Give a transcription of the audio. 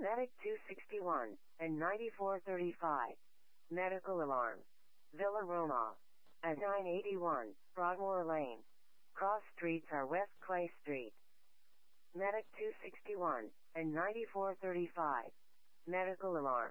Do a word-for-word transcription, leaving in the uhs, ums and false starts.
Medic two sixty-one and ninety-four thirty-five. Medical alarm. Villa Roma. At nine eighty-one, Broadmoor Lane. Cross streets are West Clay Street. Medic two sixty-one and ninety-four thirty-five. Medical alarm.